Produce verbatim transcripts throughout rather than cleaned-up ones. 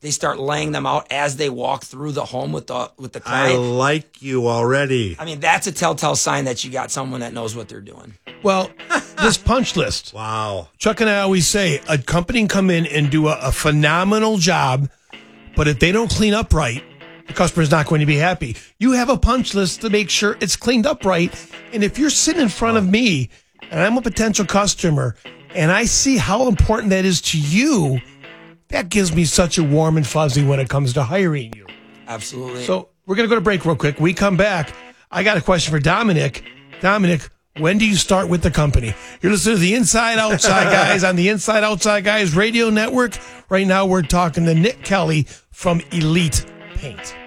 they start laying them out as they walk through the home with the with the client. I like you already. I mean, that's a telltale sign that you got someone that knows what they're doing. Well, this punch list. Wow. Chuck and I always say a company can come in and do a, a phenomenal job, but if they don't clean up right, the customer's not going to be happy. You have a punch list to make sure it's cleaned up right. And if you're sitting in front of me and I'm a potential customer and I see how important that is to you, that gives me such a warm and fuzzy when it comes to hiring you. Absolutely. So we're going to go to break real quick. We come back. I got a question for Dominic. Dominic, when do you start with the company? You're listening to the Inside Outside Guys on the Inside Outside Guys radio network. Right now we're talking to Nick Kelly from Elite Paint.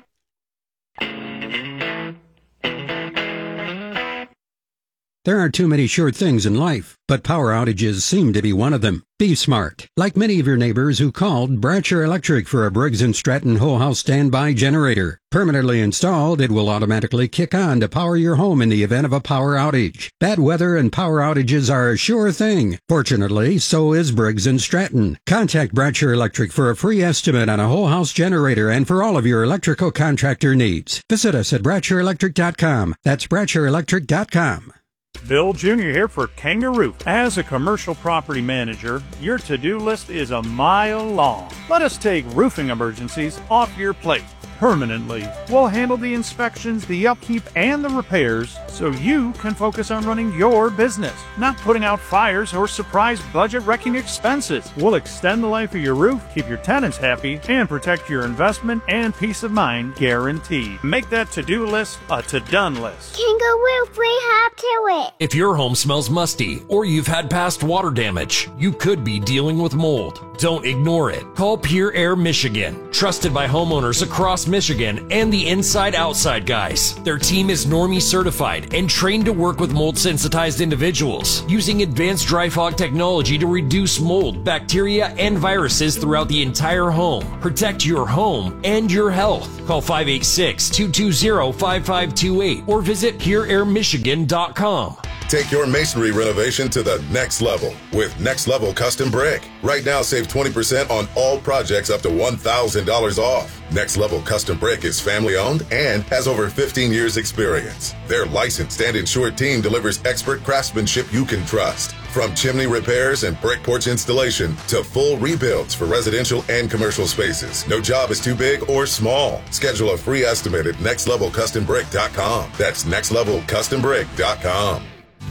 There aren't too many sure things in life, but power outages seem to be one of them. Be smart. Like many of your neighbors who called Bratcher Electric for a Briggs and Stratton whole house standby generator. Permanently installed, it will automatically kick on to power your home in the event of a power outage. Bad weather and power outages are a sure thing. Fortunately, so is Briggs and Stratton. Contact Bratcher Electric for a free estimate on a whole house generator and for all of your electrical contractor needs. Visit us at Bratcher Electric dot com. That's Bratcher Electric dot com. Bill Junior here for Kangaroo. As a commercial property manager, your to-do list is a mile long. Let us take roofing emergencies off your plate permanently. We'll handle the inspections, the upkeep, and the repairs so you can focus on running your business, not putting out fires or surprise budget-wrecking expenses. We'll extend the life of your roof, keep your tenants happy, and protect your investment and peace of mind guaranteed. Make that to-do list a to-done list. Kangaroo, we have to it. If your home smells musty or you've had past water damage, you could be dealing with mold. Don't ignore it. Call Pure Air Michigan, trusted by homeowners across Michigan and the Inside Outside Guys. Their team is Normie certified and trained to work with mold sensitized individuals using advanced dry fog technology to reduce mold, bacteria, and viruses throughout the entire home. Protect your home and your health. Call five eight six, two two zero, five five two eight or visit pure air michigan dot com. Take your masonry renovation to the next level with Next Level Custom Brick. Right now, save twenty percent on all projects up to one thousand dollars off. Next Level Custom Brick is family-owned and has over fifteen years experience. Their licensed and insured team delivers expert craftsmanship you can trust. From chimney repairs and brick porch installation to full rebuilds for residential and commercial spaces. No job is too big or small. Schedule a free estimate at next level custom brick dot com. That's next level custom brick dot com.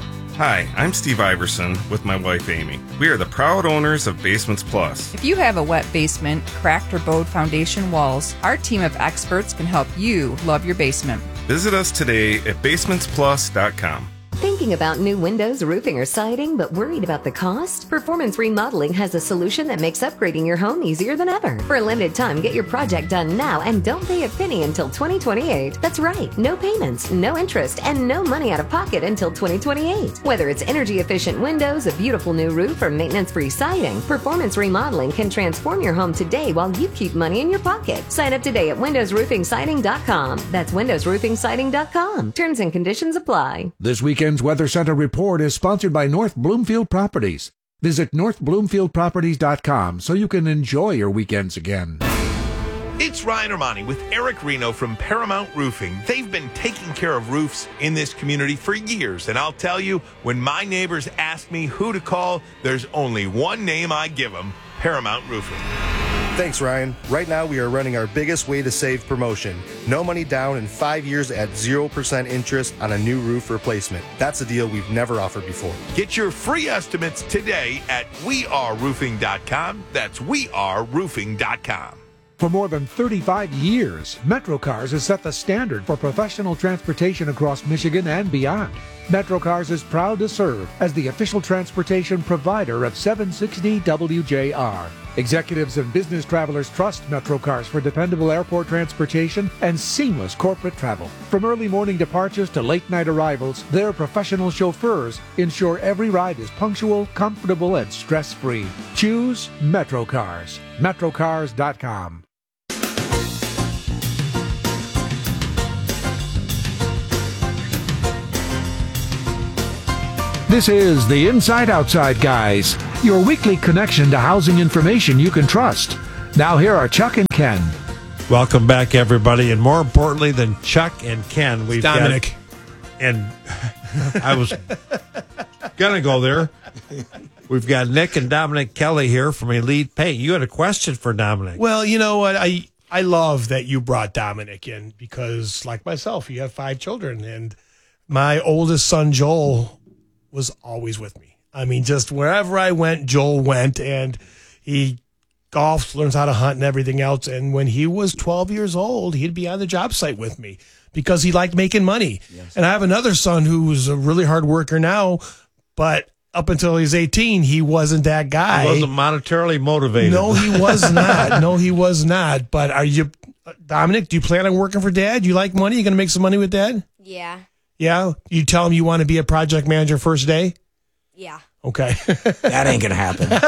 Hi, I'm Steve Iverson with my wife Amy. We are the proud owners of Basements Plus. If you have a wet basement, cracked or bowed foundation walls, our team of experts can help you love your basement. Visit us today at basements plus dot com. Thinking about new windows, roofing, or siding, but worried about the cost? Performance Remodeling has a solution that makes upgrading your home easier than ever. For a limited time, get your project done now and don't pay a penny until twenty twenty-eight. That's right, no payments, no interest, and no money out of pocket until twenty twenty-eight. Whether it's energy-efficient windows, a beautiful new roof, or maintenance-free siding, Performance Remodeling can transform your home today while you keep money in your pocket. Sign up today at windows roofing siding dot com. That's windows roofing siding dot com. Terms and conditions apply. This weekend's Weather Center report is sponsored by North Bloomfield Properties. Visit north bloomfield properties dot com so you can enjoy your weekends again. It's Ryan Armani with Eric Reno from Paramount Roofing. They've been taking care of roofs in this community for years, and I'll tell you, when my neighbors ask me who to call, there's only one name I give them, Paramount Roofing. Thanks, Ryan. Right now, we are running our biggest way to save promotion. No money down in five years at zero percent interest on a new roof replacement. That's a deal we've never offered before. Get your free estimates today at we are roofing dot com. That's we are roofing dot com. For more than thirty-five years, MetroCars has set the standard for professional transportation across Michigan and beyond. MetroCars is proud to serve as the official transportation provider of seven sixty W J R. Executives and business travelers trust MetroCars for dependable airport transportation and seamless corporate travel. From early morning departures to late night arrivals, their professional chauffeurs ensure every ride is punctual, comfortable, and stress-free. Choose MetroCars. metro cars dot com. This is the Inside Outside Guys, your weekly connection to housing information you can trust. Now here are Chuck and Ken. Welcome back, everybody. And more importantly than Chuck and Ken, we've Dominic. got... And I was going to go there. We've got Nick and Dominic Kelly here from Elite Paint. You had a question for Dominic. Well, you know what? I, I love that you brought Dominic in because, like myself, you have five children. And my oldest son, Joel, was always with me. I mean, just wherever I went, Joel went. And he golfs, learns how to hunt and everything else. And when he was twelve years old, he'd be on the job site with me because he liked making money. Yes. And I have another son who's a really hard worker now, but up until he was eighteen, he wasn't that guy. He wasn't monetarily motivated. No, he was not. No, he was not. But are you, Dominic, do you plan on working for Dad? You like money? You going to make some money with Dad? Yeah. Yeah? You tell him you want to be a project manager first day? Yeah. Okay. That ain't going to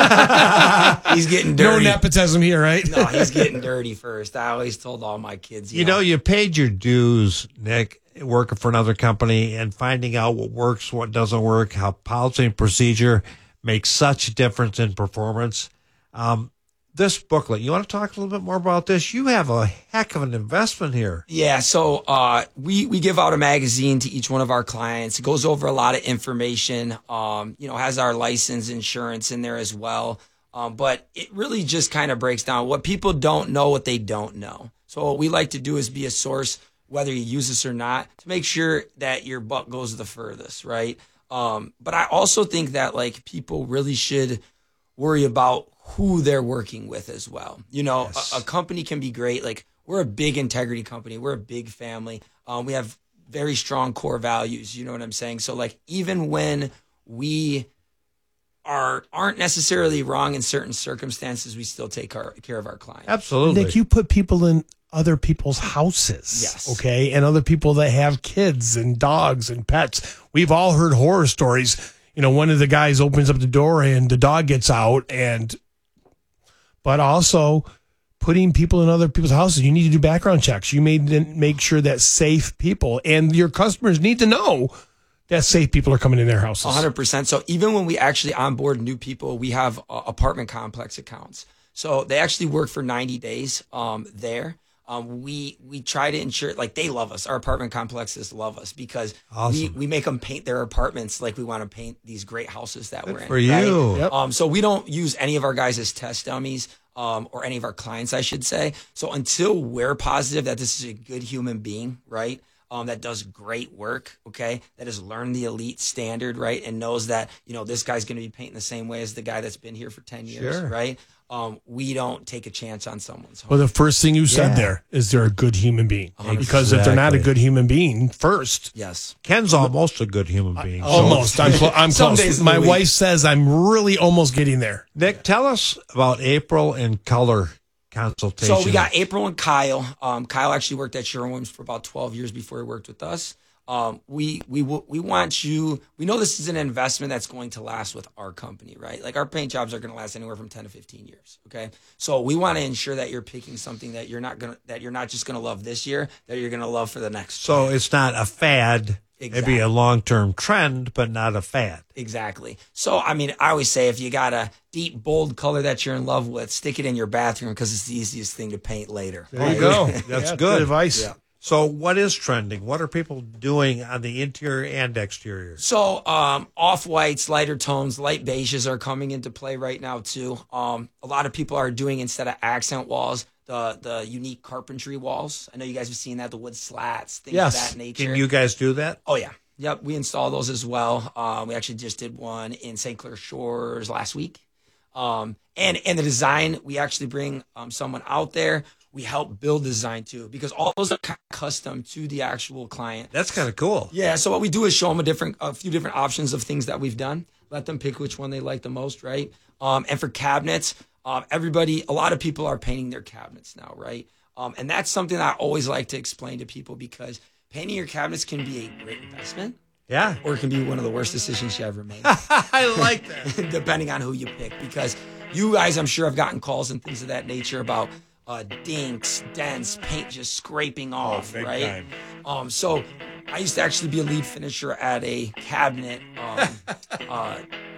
happen. He's getting dirty. No nepotism here, right? No, he's getting dirty first. I always told all my kids. You, You know, know, you paid your dues, Nick, working for another company and finding out what works, what doesn't work, how policy and procedure makes such a difference in performance. Um, this booklet, you want to talk a little bit more about this? You have a heck of an investment here. Yeah, so uh, we we give out a magazine to each one of our clients. It goes over a lot of information. Um, you know, has our license, insurance in there as well. Um, but it really just kind of breaks down what people don't know, what they don't know. So what we like to do is be a source, whether you use this or not, to make sure that your buck goes the furthest, right? Um, but I also think that like people really should worry about who they're working with as well. You know, yes. a, a company can be great. Like we're a big integrity company. We're a big family. Um, we have very strong core values. You know what I'm saying? So like even when we are aren't necessarily wrong in certain circumstances, we still take our, care of our clients. Absolutely. Nick, you put people in other people's houses. Yes. Okay. And other people that have kids and dogs and pets. We've all heard horror stories. You know, one of the guys opens up the door and the dog gets out and, but also putting people in other people's houses. You need to do background checks. You made make sure that safe people and your customers need to know that safe people are coming in their houses. one hundred percent. So even when we actually onboard new people, we have uh, apartment complex accounts. So they actually work for ninety days um, there. Um, we we try to ensure, like, they love us. Our apartment complexes love us because awesome. we, we make them paint their apartments like we want to paint these great houses that Good we're in. For you. Right? Yep. Um, so we don't use any of our guys as test dummies um, or any of our clients, I should say. So until we're positive that this is a good human being, right, um, that does great work, okay, that has learned the elite standard, right, and knows that, you know, this guy's going to be painting the same way as the guy that's been here for ten years, Sure. right? Um, we don't take a chance on someone's home. Well, the first thing you said Yeah. there is they're a good human being. one hundred percent. Because if they're not a Exactly. good human being, first. Yes. Ken's almost a good human being. Almost. I'm, clo- I'm Some close. days of My the week. wife says I'm really almost getting there. Nick, tell us about April and Color consultation. So we got April and Kyle. Um, Kyle actually worked at Sherwin-Williams for about twelve years before he worked with us. Um, we we w- we want you. We know this is an investment that's going to last with our company, right? Like our paint jobs are going to last anywhere from ten to fifteen years. Okay, so we want to ensure that you're picking something that you're not gonna that you're not just going to love this year, that you're going to love for the next. So it's not a fad. Exactly. Maybe a long-term trend, but not a fad. Exactly. So, I mean, I always say if you got a deep, bold color that you're in love with, stick it in your bathroom because it's the easiest thing to paint later. There you go. That's Yeah, good. good advice. Yeah. So what is trending? What are people doing on the interior and exterior? So, um, off-whites, lighter tones, light beiges are coming into play right now, too. Um, a lot of people are doing, instead of accent walls, the the unique carpentry walls. I know you guys have seen that, the wood slats, things Yes. of that nature. Can you guys do that? Oh, yeah. Yep, we install those as well. Um, we actually just did one in Saint Clair Shores last week. Um, and, and the design, we actually bring um, someone out there. We help build design, too, because all those are cu- custom to the actual client. That's kind of cool. Yeah, so what we do is show them a different, a few different options of things that we've done. Let them pick which one they like the most, right? Um, and for cabinets, um, everybody, a lot of people are painting their cabinets now, right? Um, and that's something that I always like to explain to people because painting your cabinets can be a great investment. Yeah. Or it can be one of the worst decisions you ever made. I like that. Depending on who you pick. Because you guys, I'm sure, have gotten calls and things of that nature about uh, dinks, dents, paint just scraping off, big right? time. Um, so I used to actually be a lead finisher at a cabinet, um, uh,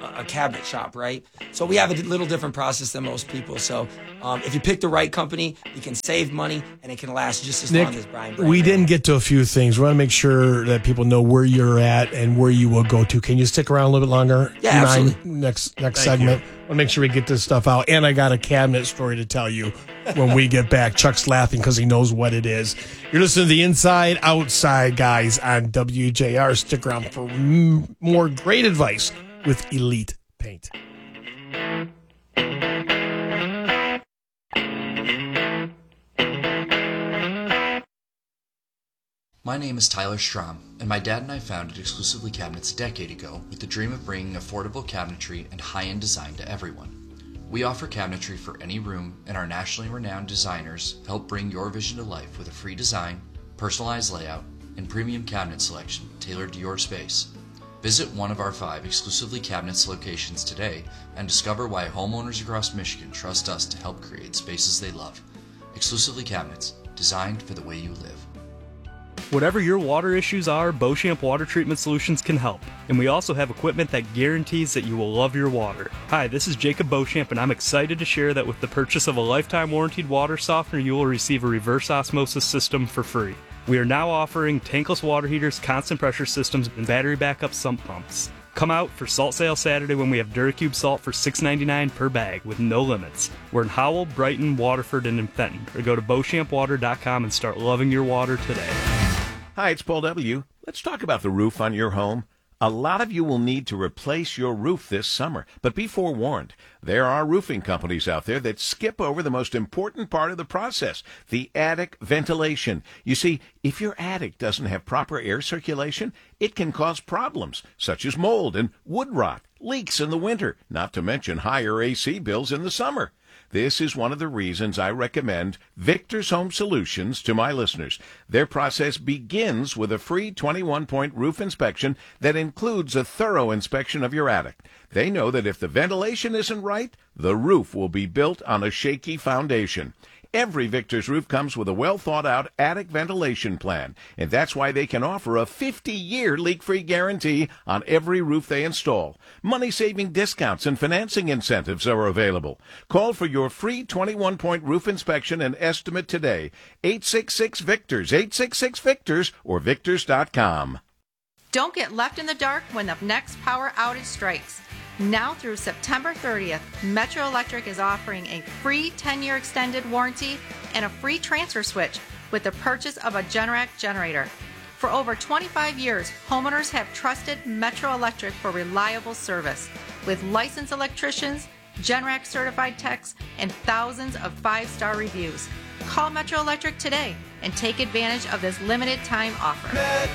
a cabinet shop, right? So we have a little different process than most people. So um, if you pick the right company, you can save money and it can last just as Nick, long as Brian. We didn't get to a few things. We want to make sure that people know where you're at and where you will go to. Can you stick around a little bit longer? Yeah, Nine, absolutely. Next next Thank segment. I want to make sure we get this stuff out. And I got a cabinet story to tell you when we get back. Chuck's laughing because he knows what it is. You're listening to the Inside Outside guys on W J R. Stick around for m- more great advice with Elite Paint. My name is Tyler Strom, and my dad and I founded Exclusively Cabinets a decade ago with the dream of bringing affordable cabinetry and high-end design to everyone. We offer cabinetry for any room, and our nationally renowned designers help bring your vision to life with a free design, personalized layout, and premium cabinet selection tailored to your space. Visit one of our five Exclusively Cabinets locations today and discover why homeowners across Michigan trust us to help create spaces they love. Exclusively Cabinets, designed for the way you live. Whatever your water issues are, Beauchamp Water Treatment Solutions can help. And we also have equipment that guarantees that you will love your water. Hi, this is Jacob Beauchamp, and I'm excited to share that with the purchase of a lifetime warranted water softener, you will receive a reverse osmosis system for free. We are now offering tankless water heaters, constant pressure systems, and battery backup sump pumps. Come out for Salt Sale Saturday when we have DuraCube salt for six dollars and ninety-nine cents per bag with no limits. We're in Howell, Brighton, Waterford, and in Fenton. Or go to beauchamp water dot com and start loving your water today. Hi, it's Paul W. Let's talk about the roof on your home. A lot of you will need to replace your roof this summer, but be forewarned. There are roofing companies out there that skip over the most important part of the process, the attic ventilation. You see, if your attic doesn't have proper air circulation, it can cause problems, such as mold and wood rot, leaks in the winter, not to mention higher A C bills in the summer. This is one of the reasons I recommend Victor's Home Solutions to my listeners. Their process begins with a free twenty-one point roof inspection that includes a thorough inspection of your attic. They know that if the ventilation isn't right, the roof will be built on a shaky foundation. Every Victor's roof comes with a well-thought-out attic ventilation plan, and that's why they can offer a fifty-year leak-free guarantee on every roof they install. Money-saving discounts and financing incentives are available. Call for your free twenty-one point roof inspection and estimate today. eight six six Victors, eight six six Victors, or victors dot com. Don't get left in the dark when the next power outage strikes. Now through September thirtieth, Metro Electric is offering a free ten-year extended warranty and a free transfer switch with the purchase of a Generac generator. For over twenty-five years, homeowners have trusted Metro Electric for reliable service. With licensed electricians, Generac certified techs, and thousands of five-star reviews. Call Metro Electric today and take advantage of this limited time offer.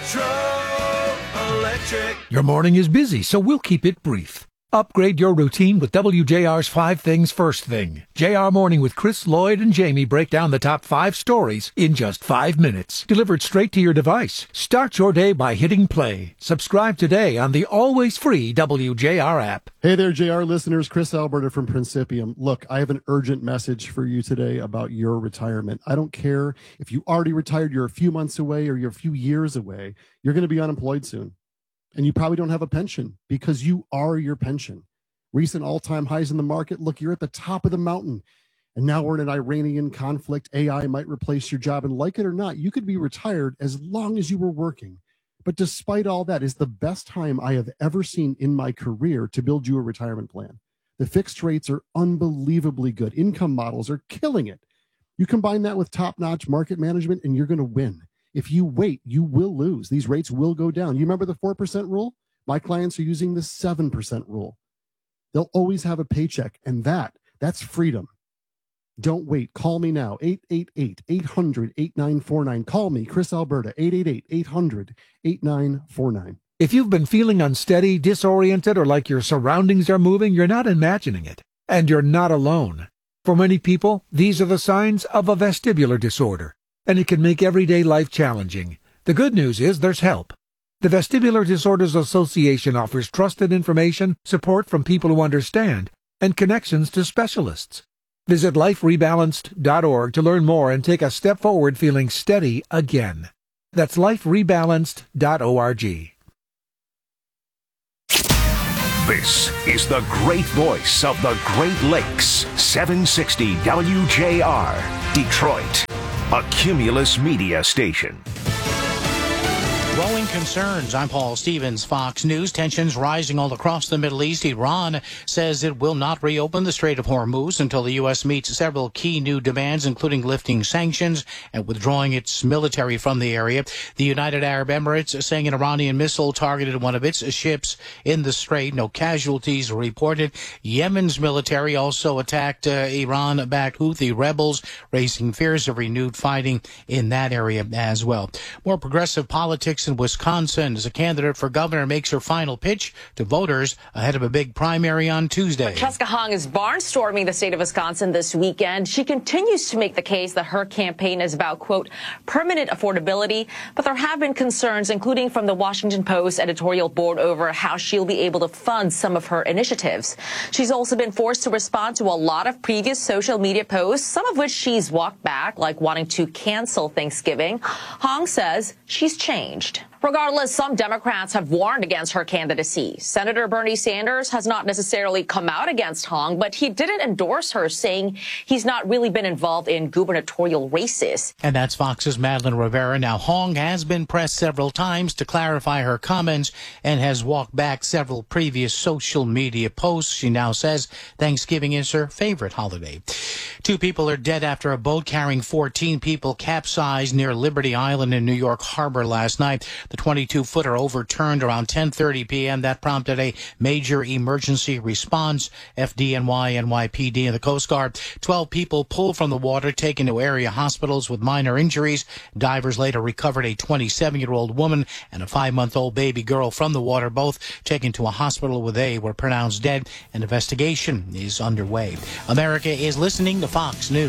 Metro Electric. Your morning is busy, so we'll keep it brief. Upgrade your routine with W J R's Five Things First Thing. J R Morning with Chris, Lloyd, and Jamie break down the top five stories in just five minutes. Delivered straight to your device. Start your day by hitting play. Subscribe today on the always free W J R app. Hey there, J R listeners. Chris Alberta from Principium. Look, I have an urgent message for you today about your retirement. I don't care if you already retired, you're a few months away, or you're a few years away. You're going to be unemployed soon. And you probably don't have a pension because you are your pension. Recent all-time highs in the market. Look, you're at the top of the mountain. And now we're in an Iranian conflict. A I might replace your job. And like it or not, you could be retired as long as you were working. But despite all that, is the best time I have ever seen in my career to build you a retirement plan. The fixed rates are unbelievably good. Income models are killing it. You combine that with top-notch market management, and you're going to win. If you wait, you will lose. These rates will go down. You remember the four percent rule? My clients are using the seven percent rule. They'll always have a paycheck, and that, that's freedom. Don't wait. Call me now, eight eight eight, eight hundred, eight nine four nine. Call me, Chris Alberta, eight eight eight, eight hundred, eight nine four nine. If you've been feeling unsteady, disoriented, or like your surroundings are moving, you're not imagining it. And you're not alone. For many people, these are the signs of a vestibular disorder, and it can make everyday life challenging. The good news is there's help. The Vestibular Disorders Association offers trusted information, support from people who understand, and connections to specialists. Visit life rebalanced dot org to learn more and take a step forward feeling steady again. That's life rebalanced dot org. This is the great voice of the Great Lakes, seven sixty W J R, Detroit, a Cumulus media station. Growing concerns. I'm Paul Stevens, Fox News. Tensions rising all across the Middle East. Iran says it will not reopen the Strait of Hormuz until the U S meets several key new demands, including lifting sanctions and withdrawing its military from the area. The United Arab Emirates saying an Iranian missile targeted one of its ships in the strait. No casualties reported. Yemen's military also attacked uh, Iran-backed Houthi rebels, raising fears of renewed fighting in that area as well. More progressive politics in Wisconsin as a candidate for governor makes her final pitch to voters ahead of a big primary on Tuesday. Francesca Hong is barnstorming the state of Wisconsin this weekend. She continues to make the case that her campaign is about, quote, permanent affordability. But there have been concerns, including from the Washington Post editorial board, over how she'll be able to fund some of her initiatives. She's also been forced to respond to a lot of previous social media posts, some of which she's walked back, like wanting to cancel Thanksgiving. Hong says she's changed. Regardless, some Democrats have warned against her candidacy. Senator Bernie Sanders has not necessarily come out against Hong, but he didn't endorse her, saying he's not really been involved in gubernatorial races. And that's Fox's Madeline Rivera. Now, Hong has been pressed several times to clarify her comments and has walked back several previous social media posts. She now says Thanksgiving is her favorite holiday. Two people are dead after a boat carrying fourteen people capsized near Liberty Island in New York Harbor last night. The twenty-two footer overturned around ten thirty p.m. That prompted a major emergency response. F D N Y, N Y P D, and the Coast Guard. twelve people pulled from the water, taken to area hospitals with minor injuries. Divers later recovered a twenty-seven-year-old woman and a five-month-old baby girl from the water, both taken to a hospital where they were pronounced dead. An investigation is underway. America is listening to Fox News.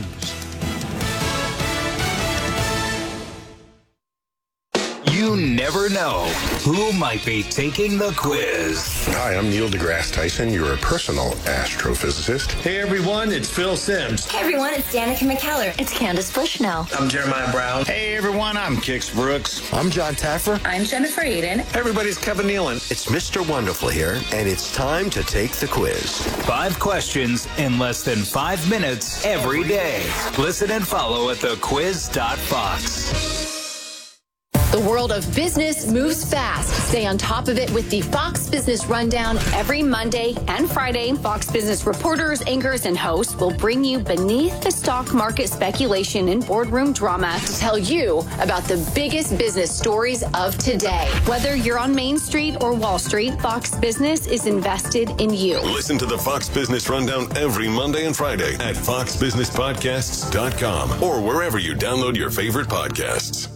You never know who might be taking the quiz. Hi, I'm Neil deGrasse Tyson, your personal astrophysicist. Hey everyone, it's Phil Simms. Hey everyone, it's Danica McKellar. It's Candace Bushnell. I'm Jeremiah Brown. Hey everyone, I'm Kix Brooks. I'm John Taffer. I'm Jennifer Aiden. Hey everybody, it's Kevin Nealon. It's Mister Wonderful here, and it's time to take the quiz. Five questions in less than five minutes every day. Listen and follow at the quiz dot fox. The world of business moves fast. Stay on top of it with the Fox Business Rundown every Monday and Friday. Fox Business reporters, anchors, and hosts will bring you beneath the stock market speculation and boardroom drama to tell you about the biggest business stories of today. Whether you're on Main Street or Wall Street, Fox Business is invested in you. Listen to the Fox Business Rundown every Monday and Friday at fox business podcasts dot com or wherever you download your favorite podcasts.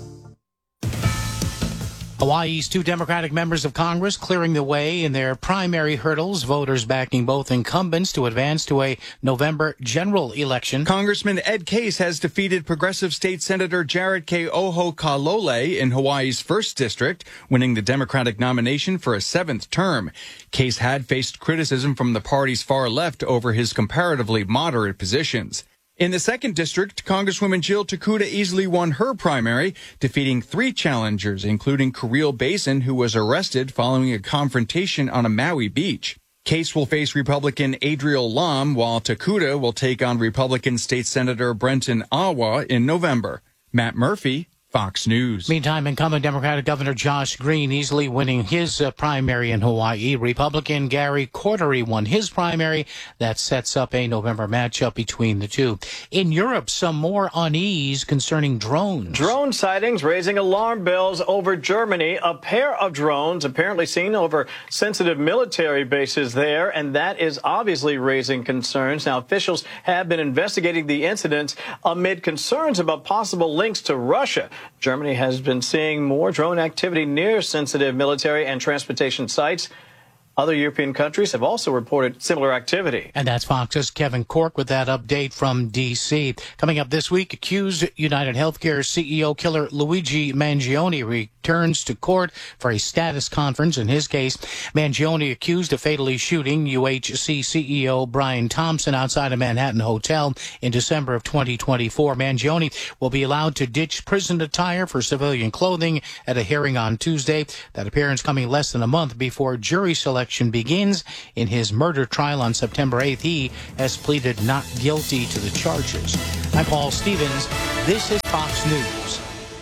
Hawaii's two Democratic members of Congress clearing the way in their primary hurdles, voters backing both incumbents to advance to a November general election. Congressman Ed Case has defeated Progressive State Senator Jared K. Oho Kalole in Hawaii's first district, winning the Democratic nomination for a seventh term. Case had faced criticism from the party's far left over his comparatively moderate positions. In the second district, Congresswoman Jill Takuda easily won her primary, defeating three challengers, including Kirill Basin, who was arrested following a confrontation on a Maui beach. Case will face Republican Adriel Lam, while Takuda will take on Republican State Senator Brenton Awa in November. Matt Murphy, Fox News. Meantime, incumbent Democratic Governor Josh Green easily winning his uh, primary in Hawaii. Republican Gary Cordery won his primary. That sets up a November matchup between the two. In Europe, some more unease concerning drones. Drone sightings raising alarm bells over Germany. A pair of drones apparently seen over sensitive military bases there, and that is obviously raising concerns. Now, officials have been investigating the incident amid concerns about possible links to Russia. Germany has been seeing more drone activity near sensitive military and transportation sites. Other European countries have also reported similar activity. And that's Fox's Kevin Cork with that update from D C. Coming up this week, accused United Healthcare C E O killer Luigi Mangione returns to court for a status conference. In his case, Mangione accused of fatally shooting U H C C E O Brian Thompson outside a Manhattan hotel in December of twenty twenty-four. Mangione will be allowed to ditch prison attire for civilian clothing at a hearing on Tuesday. That appearance coming less than a month before jury selection election begins. In his murder trial on September eighth, he has pleaded not guilty to the charges. I'm Paul Stevens. This is Fox News.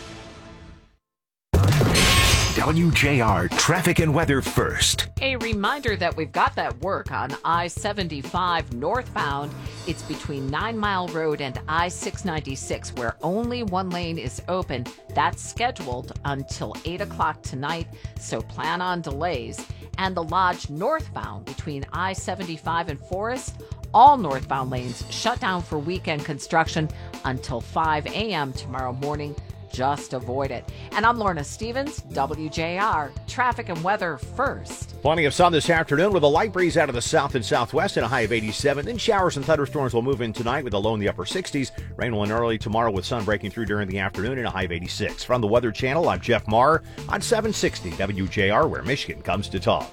W J R Traffic and Weather First. A reminder that we've got that work on I seventy-five northbound. It's between Nine Mile Road and I six ninety-six, where only one lane is open. That's scheduled until eight o'clock tonight, so plan on delays. And the Lodge northbound between I seventy-five and Forest. All northbound lanes shut down for weekend construction until five a.m. tomorrow morning. Just avoid it. And I'm Lorna Stevens, W J R, Traffic and Weather First. Plenty of sun this afternoon with a light breeze out of the south and southwest and a high of eighty-seven. Then showers and thunderstorms will move in tonight with a low in the upper sixties. Rain will in early tomorrow with sun breaking through during the afternoon and a high of eighty-six. From the Weather Channel, I'm Jeff Marr on seven sixty W J R, where Michigan comes to talk.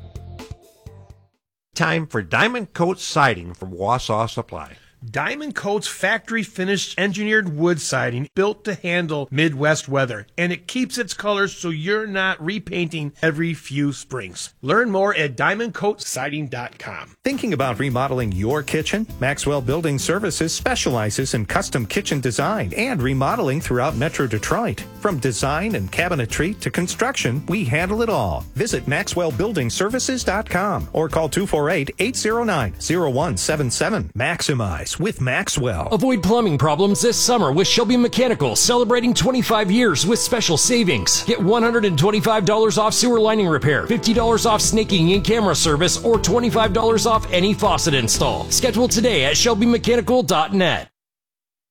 Time for Diamond Coat Siding from Wausau Supply. Diamond Coat's factory-finished engineered wood siding built to handle Midwest weather, and it keeps its colors so you're not repainting every few springs. Learn more at diamond coat siding dot com. Thinking about remodeling your kitchen? Maxwell Building Services specializes in custom kitchen design and remodeling throughout Metro Detroit. From design and cabinetry to construction, we handle it all. Visit maxwell building services dot com or call two four eight, eight zero nine, zero one seven seven. Maximize with Maxwell. Avoid plumbing problems this summer with Shelby Mechanical, celebrating twenty-five years with special savings. Get one hundred twenty-five dollars off sewer lining repair, fifty dollars off snaking and camera service, or twenty-five dollars off any faucet install. Schedule today at shelby mechanical dot net.